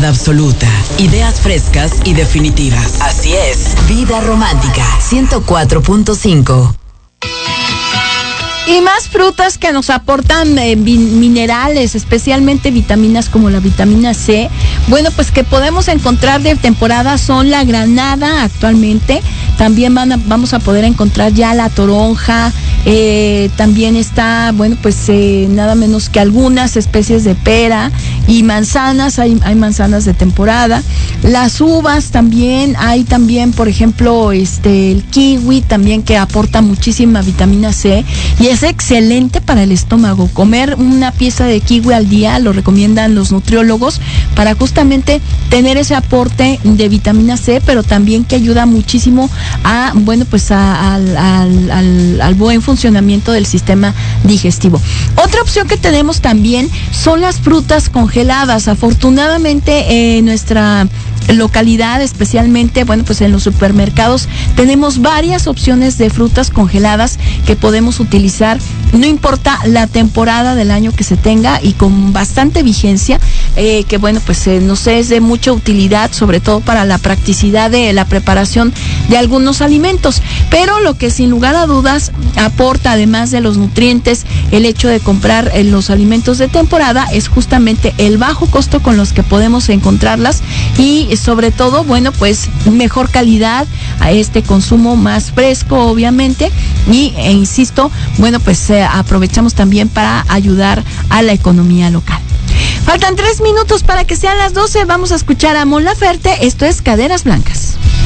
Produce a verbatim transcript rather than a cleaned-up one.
Calidad absoluta. Ideas frescas y definitivas. Así es. Vida Romántica ciento cuatro punto cinco. Y más frutas que nos aportan eh, minerales, especialmente vitaminas como la vitamina C. Bueno, pues que podemos encontrar de temporada son la granada actualmente. También van a, vamos a poder encontrar ya la toronja. Eh, también está, bueno, pues eh, nada menos que algunas especies de pera y manzanas. Hay, hay manzanas de temporada. Las uvas también. Hay también, por ejemplo, este el kiwi también, que aporta muchísima vitamina C. Y es excelente para el estómago. Comer una pieza de kiwi al día lo recomiendan los nutriólogos para justamente tener ese aporte de vitamina C, pero también que ayuda muchísimo a, bueno, pues a, al, al, al, al buen funcionamiento del sistema digestivo. Otra opción que tenemos también son las frutas congeladas. Afortunadamente en nuestra localidad, especialmente, bueno, pues en los supermercados tenemos varias opciones de frutas congeladas que podemos utilizar, no importa la temporada del año que se tenga, y con bastante vigencia, eh, que bueno, pues eh, nos es de mucha utilidad, sobre todo para la practicidad de la preparación de algunos alimentos. Pero lo que sin lugar a dudas aporta, además de los nutrientes, el hecho de comprar eh, los alimentos de temporada, es justamente el bajo costo con los que podemos encontrarlas, y sobre todo, bueno, pues mejor calidad, a este consumo más fresco, obviamente, y e insisto, bueno, pues eh, aprovechamos también para ayudar a la economía local. Faltan tres minutos para que sean las doce. Vamos a escuchar a Mon Laferte. Esto es Caderas Blancas.